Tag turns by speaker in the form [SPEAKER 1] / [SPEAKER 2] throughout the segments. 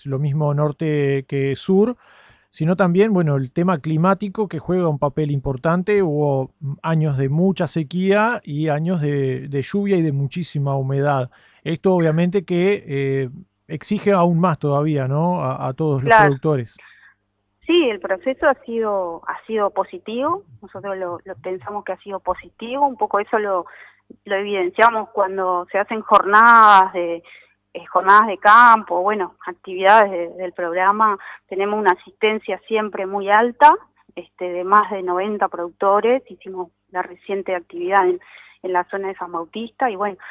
[SPEAKER 1] es lo mismo norte que sur, sino también, bueno, el tema climático que juega un papel importante. Hubo años de mucha sequía y años de lluvia y de muchísima humedad. Esto obviamente que exige aún más todavía, ¿no? A todos los
[SPEAKER 2] Claro,
[SPEAKER 1] productores.
[SPEAKER 2] sí, el proceso ha sido positivo, nosotros lo pensamos que ha sido positivo, un poco eso lo evidenciamos cuando se hacen jornadas de campo, bueno, actividades del programa, tenemos una asistencia siempre muy alta, de más de 90 productores, hicimos la reciente actividad en la zona de San Bautista y bueno,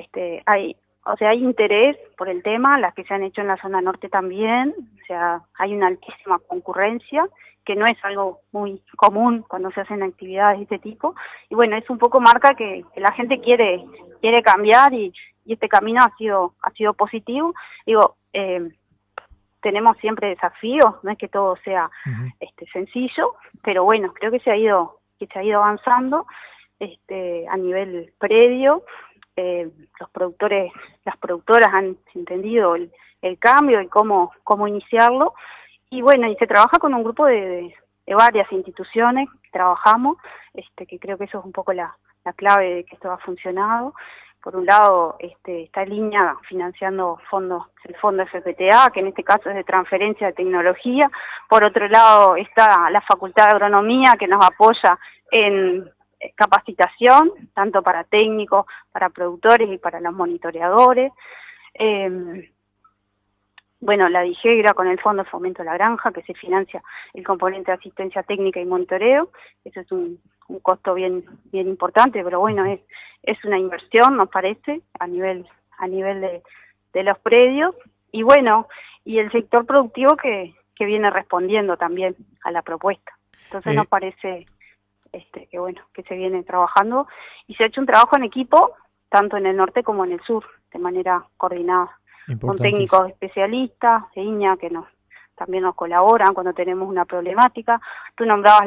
[SPEAKER 2] hay interés por el tema, las que se han hecho en la zona norte también, o sea, hay una altísima concurrencia, que no es algo muy común cuando se hacen actividades de este tipo, y bueno, es un poco marca que la gente quiere cambiar y este camino ha sido positivo. Digo, tenemos siempre desafíos, no es que todo sea
[SPEAKER 1] Ujú.
[SPEAKER 2] sencillo, pero bueno, creo que se ha ido avanzando a nivel predio. Los productores, las productoras han entendido el cambio y cómo iniciarlo. Y bueno, y se trabaja con un grupo de varias instituciones que trabajamos, que creo que eso es un poco la clave de que esto ha funcionado. Por un lado, está Línea financiando el fondo FPTA, que en este caso es de transferencia de tecnología. Por otro lado, está la Facultad de Agronomía, que nos apoya en capacitación, tanto para técnicos, para productores y para los monitoreadores. Eh, bueno, la DIGEGRA con el Fondo de Fomento a la Granja, que se financia el componente de asistencia técnica y monitoreo. Eso es un costo bien importante, pero bueno, es una inversión, nos parece, a nivel de los predios. Y bueno, y el sector productivo que viene respondiendo también a la propuesta. Entonces nos
[SPEAKER 1] Eh,
[SPEAKER 2] parece que bueno, que se viene trabajando y se ha hecho un trabajo en equipo, tanto en el norte como en el sur, de manera coordinada, con
[SPEAKER 1] Importantísimo.
[SPEAKER 2] técnicos especialistas de INEA que también nos colaboran cuando tenemos una problemática. Tú nombrabas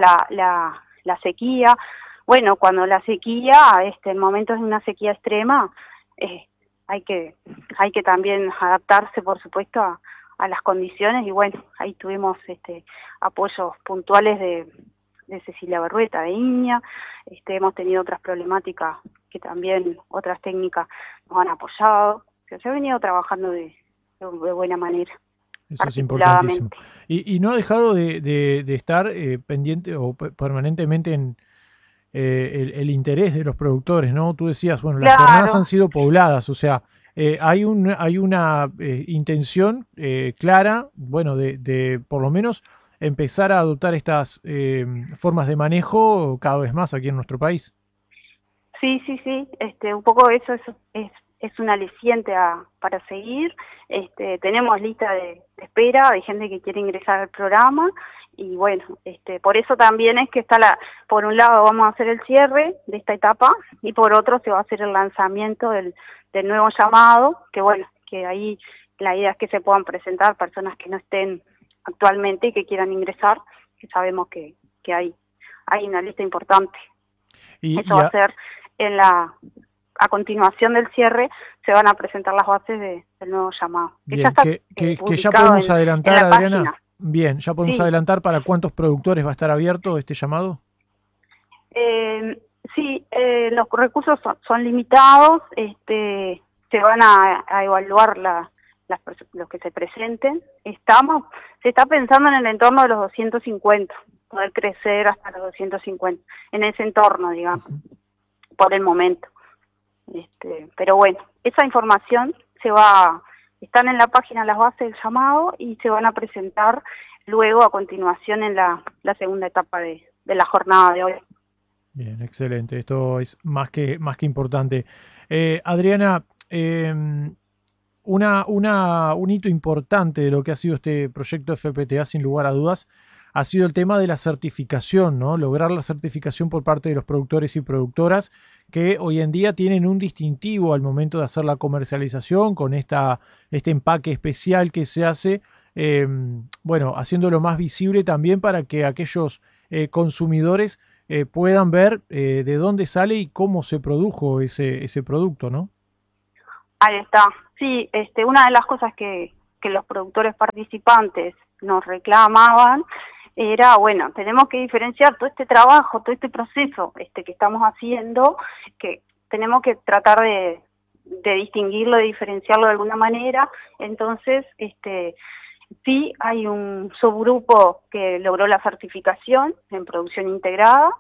[SPEAKER 2] la sequía. Bueno, cuando la sequía, en momentos de una sequía extrema, eh, hay que hay que también adaptarse, por supuesto, a las condiciones y bueno, ahí tuvimos apoyos puntuales de Cecilia Berrueta, de INEA. Hemos tenido otras problemáticas que también otras técnicas nos han apoyado. Se ha venido trabajando de buena manera,
[SPEAKER 1] Eso es importantísimo.
[SPEAKER 2] articuladamente.
[SPEAKER 1] Y no ha dejado de estar pendiente o permanentemente en el interés de los productores, ¿no? Tú decías, bueno, las jornadas han
[SPEAKER 2] Claro,
[SPEAKER 1] sido pobladas, o sea, hay una intención clara, bueno, de por lo menos empezar a adoptar estas formas de manejo cada vez más aquí en nuestro país.
[SPEAKER 2] sí, sí, sí, un poco eso es un aliciente para seguir. Tenemos lista de espera de gente que quiere ingresar al programa y bueno, por eso también es que por un lado vamos a hacer el cierre de esta etapa y por otro se va a hacer el lanzamiento del nuevo llamado, que bueno, que ahí la idea es que se puedan presentar personas que no estén actualmente y que quieran ingresar, que sabemos que hay una lista importante. Eso
[SPEAKER 1] Y,
[SPEAKER 2] va a ser a continuación del cierre, se van a presentar las bases del nuevo llamado, que ya
[SPEAKER 1] bien,
[SPEAKER 2] está
[SPEAKER 1] que ya
[SPEAKER 2] publicado
[SPEAKER 1] podemos
[SPEAKER 2] en
[SPEAKER 1] adelantar,
[SPEAKER 2] la
[SPEAKER 1] Adriana.
[SPEAKER 2] página.
[SPEAKER 1] Bien, ya podemos
[SPEAKER 2] Sí,
[SPEAKER 1] adelantar para cuántos productores va a estar abierto este llamado.
[SPEAKER 2] eh, sí, los recursos son limitados, se van a evaluar los que se presenten. Se está pensando en el entorno de los 250, poder crecer hasta los 250, en ese entorno, digamos,
[SPEAKER 1] Ujú.
[SPEAKER 2] por el momento. Pero bueno, esa información están en la página las bases del llamado y se van a presentar luego a continuación en la segunda etapa de la jornada de hoy.
[SPEAKER 1] Bien, excelente. Esto es más que importante. Adriana, un hito importante de lo que ha sido este proyecto FPTA, sin lugar a dudas, ha sido el tema de la certificación, ¿no? Lograr la certificación por parte de los productores y productoras que hoy en día tienen un distintivo al momento de hacer la comercialización con este empaque especial que se hace, eh, bueno, haciéndolo más visible también para que aquellos consumidores puedan ver de dónde sale y cómo se produjo ese producto, ¿no?
[SPEAKER 2] Ahí está. Sí, una de las cosas que los productores participantes nos reclamaban era, bueno, tenemos que diferenciar todo este trabajo, todo este proceso que estamos haciendo, que tenemos que tratar de distinguirlo, de diferenciarlo de alguna manera. Entonces, sí hay un subgrupo que logró la certificación en producción integrada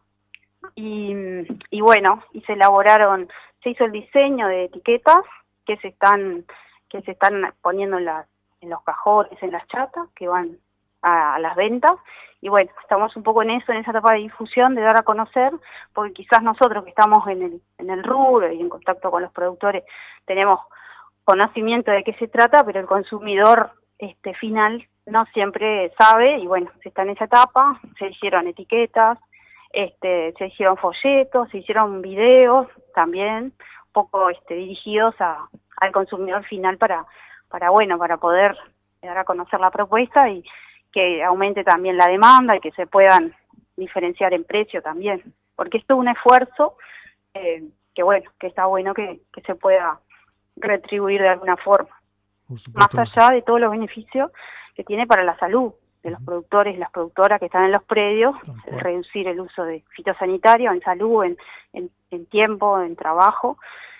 [SPEAKER 2] y bueno, y se hizo el diseño de etiquetas que se están poniendo en los cajones, en las chatas que van a las ventas. Y bueno, estamos un poco en esa etapa de difusión, de dar a conocer, porque quizás nosotros que estamos en el rubro y en contacto con los productores tenemos conocimiento de qué se trata, pero el consumidor final no siempre sabe. Y bueno, se está en esa etapa, se hicieron etiquetas, se hicieron folletos, se hicieron videos también, un poco dirigidos al consumidor final para poder dar a conocer la propuesta y que aumente también la demanda y que se puedan diferenciar en precio también, porque esto es un esfuerzo que está bueno que se pueda retribuir de alguna forma, más allá de todos los beneficios que tiene para la salud de los productores y las productoras que están en los predios, reducir el uso de fitosanitarios en salud, en tiempo, en trabajo.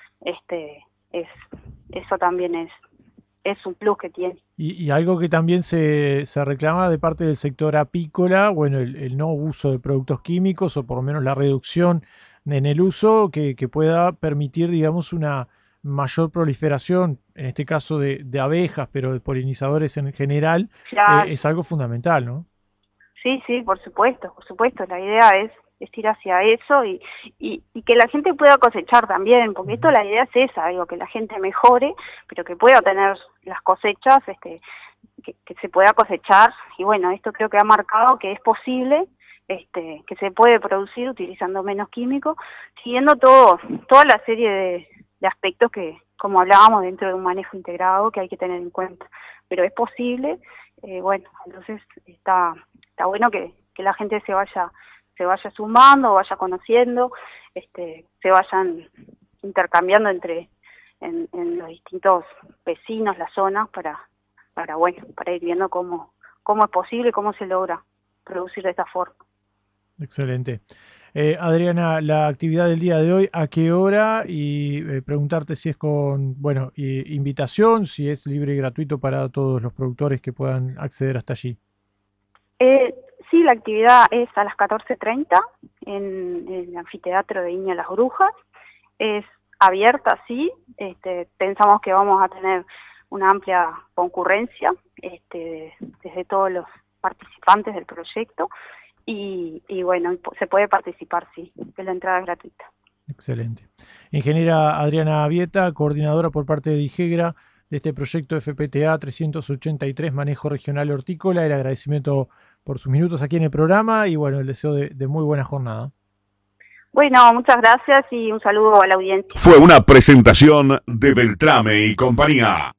[SPEAKER 2] Eso también es un plus que tiene.
[SPEAKER 1] Y algo que también se reclama de parte del sector apícola, bueno, el no uso de productos químicos, o por lo menos la reducción en el uso que pueda permitir, digamos, una mayor proliferación, en este caso de abejas, pero de polinizadores en general,
[SPEAKER 2] Claro.
[SPEAKER 1] Es algo fundamental, ¿no?
[SPEAKER 2] Sí, por supuesto. La idea es ir hacia eso y que la gente pueda cosechar también, porque esto, la idea es esa, que la gente mejore, pero que pueda tener las cosechas, que se pueda cosechar. Y bueno, esto creo que ha marcado que es posible, que se puede producir utilizando menos químicos, siguiendo toda la serie de aspectos que, como hablábamos, dentro de un manejo integrado que hay que tener en cuenta. Pero es posible. Bueno, entonces está bueno que la gente se vaya sumando, vaya conociendo, se vayan intercambiando en los distintos vecinos, las zonas, para ir viendo cómo es posible, cómo se logra producir de esta forma.
[SPEAKER 1] Excelente. Adriana, la actividad del día de hoy, ¿a qué hora? Y preguntarte si es con, invitación, si es libre y gratuito para todos los productores que puedan acceder hasta allí.
[SPEAKER 2] Sí, la actividad es a las 14:30 en el anfiteatro de Viña Las Brujas. Es abierta, sí. Pensamos que vamos a tener una amplia concurrencia desde todos los participantes del proyecto. Y bueno, se puede participar, sí, que la entrada es gratuita.
[SPEAKER 1] Excelente. Ingeniera Adriana Vieta, coordinadora por parte de DIGEGRA de este proyecto FPTA 383, Manejo Regional Hortícola. El agradecimiento por sus minutos aquí en el programa y bueno, el deseo de muy buena jornada.
[SPEAKER 2] Bueno, muchas gracias y un saludo a la audiencia.
[SPEAKER 3] Fue una presentación de Beltrame y compañía.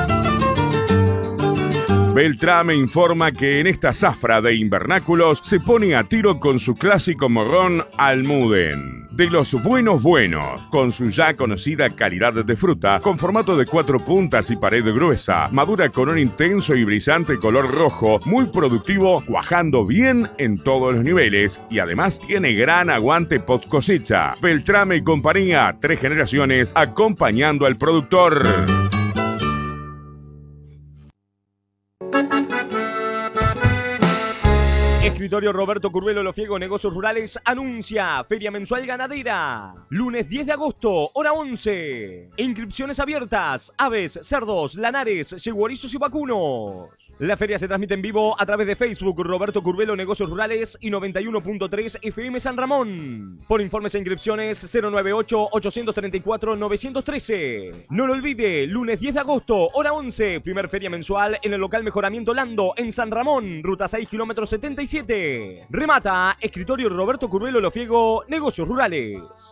[SPEAKER 3] Beltrame informa que en esta zafra de invernáculos se pone a tiro con su clásico morrón Almuden. De los buenos, con su ya conocida calidad de fruta, con formato de 4 puntas y pared gruesa, madura con un intenso y brillante color rojo, muy productivo, cuajando bien en todos los niveles y además tiene gran aguante post cosecha. Beltrame y compañía, 3 generaciones acompañando al productor.
[SPEAKER 4] Escritorio Roberto Curvelo Lofiego Negocios Rurales anuncia Feria Mensual Ganadera. Lunes 10 de agosto, hora 11. Inscripciones abiertas. Aves, cerdos, lanares, yeguarizos y vacunos. La feria se transmite en vivo a través de Facebook Roberto Curvelo Negocios Rurales y 91.3 FM San Ramón. Por informes e inscripciones 098-834-913. No lo olvide, lunes 10 de agosto, hora 11. Primer feria mensual en el local Mejoramiento Lando en San Ramón, ruta 6, kilómetro 77. Remata Escritorio Roberto Curvelo Lofiego Negocios Rurales.